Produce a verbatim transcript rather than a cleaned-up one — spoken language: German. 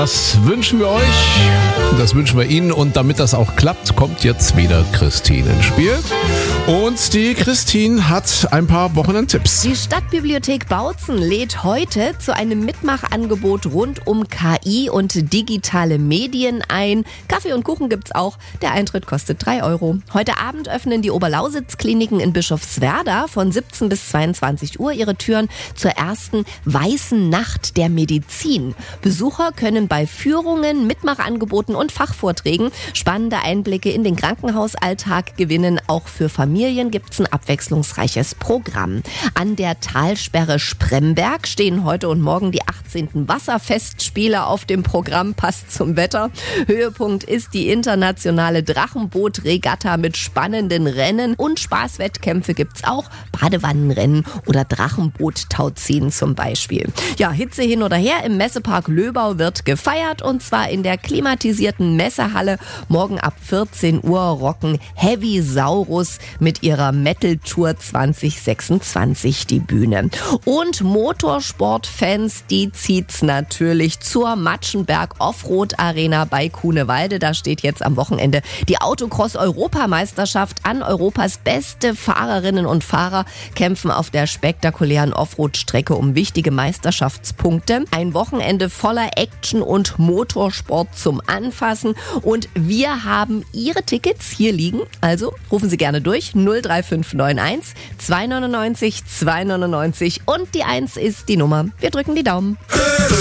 Das wünschen wir euch, das wünschen wir Ihnen und damit das auch klappt, kommt jetzt wieder Christine ins Spiel. Und die Christine hat ein paar Wochenendtipps. Die Stadtbibliothek Bautzen lädt heute zu einem Mitmachangebot rund um K I und digitale Medien ein. Kaffee und Kuchen gibt's auch. Der Eintritt kostet drei Euro. Heute Abend öffnen die Oberlausitz-Kliniken in Bischofswerda von siebzehn bis zweiundzwanzig Uhr ihre Türen zur ersten Weißen Nacht der Medizin. Besucher können bei Führungen, Mitmachangeboten und Fachvorträgen spannende Einblicke in den Krankenhausalltag gewinnen. Auch für Familien gibt's ein abwechslungsreiches Programm. An der Talsperre Spremberg stehen heute und morgen die achtzehnten Wasserfestspiele auf dem Programm, passt zum Wetter. Höhepunkt ist die internationale Drachenboot-Regatta mit spannenden Rennen und Spaßwettkämpfe gibt's auch, Badewannenrennen oder Drachenboot-Tauziehen zum Beispiel. Ja, Hitze hin oder her, im Messepark Löbau wird gefeiert und zwar in der klimatisierten Messehalle. Morgen ab vierzehn Uhr rocken Heavy Saurus mit ihrer Metal Tour zwanzig sechsundzwanzig die Bühne. Und Motorsportfans, die zieht's natürlich zur Matschenberg Offroad Arena bei Kuhnewalde. Da steht jetzt am Wochenende die Autocross-Europameisterschaft an. Europas beste Fahrerinnen und Fahrer kämpfen auf der spektakulären Offroad-Strecke um wichtige Meisterschaftspunkte. Ein Wochenende voller Action und Motorsport zum Anfassen. Und wir haben Ihre Tickets hier liegen. Also rufen Sie gerne durch. null drei fünf neun eins zwei neun neun zwei neun neun und die eins ist die Nummer. Wir drücken die Daumen.